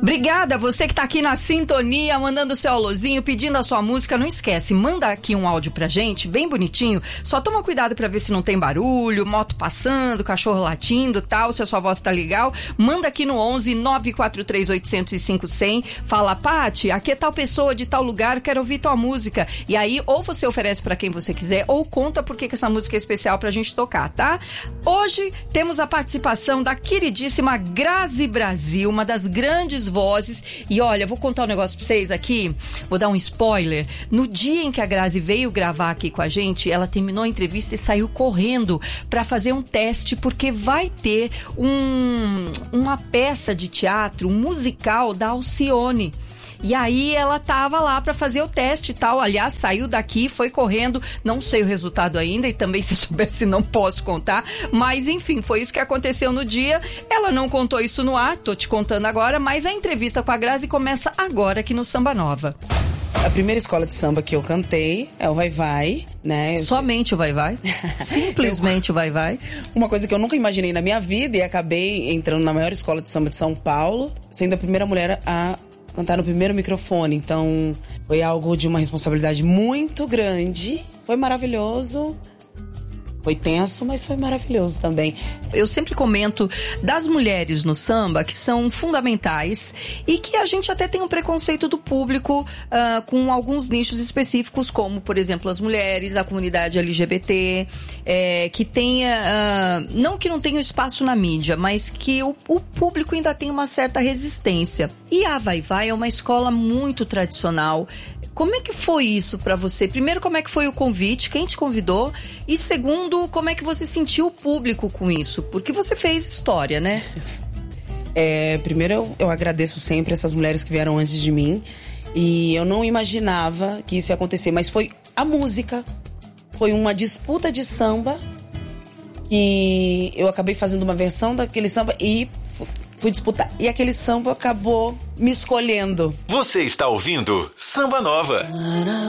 Obrigada, você que tá aqui na sintonia, mandando o seu alôzinho, pedindo a sua música. Não esquece, manda aqui um áudio pra gente, bem bonitinho. Só toma cuidado pra ver se não tem barulho, moto passando, cachorro latindo, tal, se a sua voz tá legal. Manda aqui no 11 943 805 100. Fala, Pati, aqui é tal pessoa de tal lugar, quero ouvir tua música. E aí, ou você oferece pra quem você quiser, ou conta por que essa música é especial pra gente tocar, tá? Hoje temos a participação da queridíssima Grazi Brasil, uma das grandes vozes. E olha, vou contar um negócio pra vocês aqui, vou dar um spoiler. No dia em que a Grazi veio gravar aqui com a gente, ela terminou a entrevista e saiu correndo pra fazer um teste, porque vai ter uma peça de teatro, um musical da Alcione. E aí ela tava lá pra fazer o teste e tal. Aliás, saiu daqui, foi correndo. Não sei o resultado ainda e também, se eu soubesse, não posso contar. Mas enfim, foi isso que aconteceu no dia. Ela não contou isso no ar, tô te contando agora. Mas a entrevista com a Grazi começa agora aqui no Samba Nova. A primeira escola de samba que eu cantei é o Vai Vai, né? Somente o Vai Vai? Simplesmente o Vai Vai? Uma coisa que eu nunca imaginei na minha vida, e acabei entrando na maior escola de samba de São Paulo, sendo a primeira mulher a cantar no primeiro microfone. Então, foi algo de uma responsabilidade muito grande. Foi maravilhoso. Foi tenso, mas foi maravilhoso também. Eu sempre comento das mulheres no samba que são fundamentais e que a gente até tem um preconceito do público com alguns nichos específicos, como, por exemplo, as mulheres, a comunidade LGBT, que tenha, não que não tenha espaço na mídia, mas que o público ainda tem uma certa resistência. E a Vai Vai é uma escola muito tradicional. Como é que foi isso pra você? Primeiro, como é que foi o convite? Quem te convidou? E segundo, como é que você sentiu o público com isso? Porque você fez história, né? Primeiro, eu agradeço sempre essas mulheres que vieram antes de mim. E eu não imaginava que isso ia acontecer. Mas foi a música. Foi uma disputa de samba. Que eu acabei fazendo uma versão daquele samba e fui disputar. E aquele samba acabou me escolhendo. Você está ouvindo Samba Nova.